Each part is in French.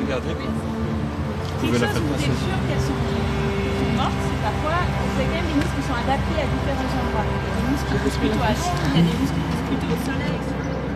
regardez. Quelque chose où vous êtes sûr qu'elles sont mortes, c'est parfois, vous avez quand même des muscles qui sont adaptés à différents endroits. Il y a des muscles qui poussent plutôt à l'ombre, il y a des muscles qui poussent plutôt au soleil, etc.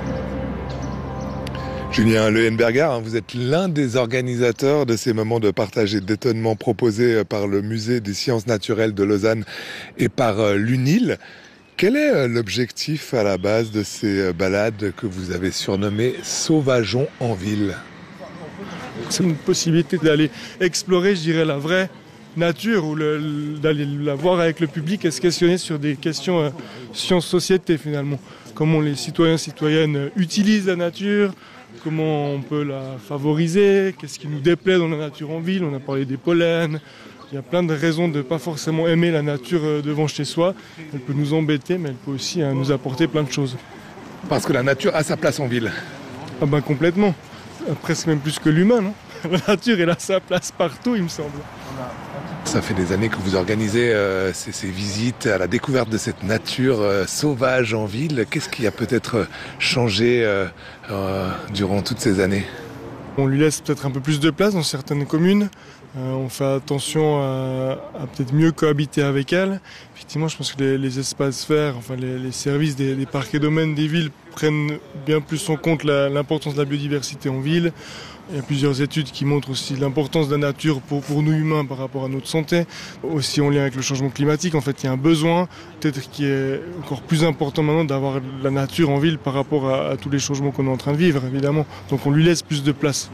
Julien Leuenberger, vous êtes l'un des organisateurs de ces moments de partage et d'étonnement proposés par le Musée des sciences naturelles de Lausanne et par l'UNIL. Quel est l'objectif à la base de ces balades que vous avez surnommées Sauvageons en ville ? C'est une possibilité d'aller explorer, je dirais, la vraie nature ou d'aller la voir avec le public et se questionner sur des questions sciences-société finalement. Comment les citoyens, citoyennes utilisent la nature, comment on peut la favoriser, qu'est-ce qui nous déplaît dans la nature en ville. On a parlé des pollens. Il y a plein de raisons de ne pas forcément aimer la nature devant chez soi. Elle peut nous embêter, mais elle peut aussi nous apporter plein de choses. Parce que la nature a sa place en ville. Ah ben complètement. Presque même plus que l'humain, non ? La nature, elle a sa place partout, il me semble. Ça fait des années que vous organisez ces visites à la découverte de cette nature sauvage en ville. Qu'est-ce qui a peut-être changé durant toutes ces années ? On lui laisse peut-être un peu plus de place dans certaines communes. On fait attention à peut-être mieux cohabiter avec elle. Effectivement, je pense que les espaces verts, enfin les services des parcs et domaines des villes prennent bien plus en compte l'importance de la biodiversité en ville. Il y a plusieurs études qui montrent aussi l'importance de la nature pour nous humains par rapport à notre santé. Aussi en lien avec le changement climatique, en fait, il y a un besoin peut-être qui est encore plus important maintenant d'avoir la nature en ville par rapport à tous les changements qu'on est en train de vivre, évidemment. Donc on lui laisse plus de place.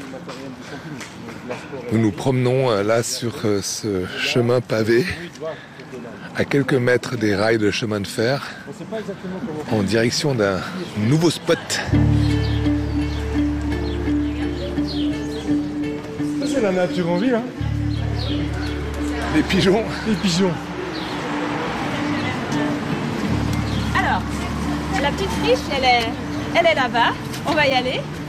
Nous nous promenons là sur ce chemin pavé, à quelques mètres des rails de chemin de fer, en direction d'un nouveau spot. Ça, c'est la nature en ville, hein. Les pigeons. Les pigeons. Alors, la petite friche, elle est là-bas. On va y aller.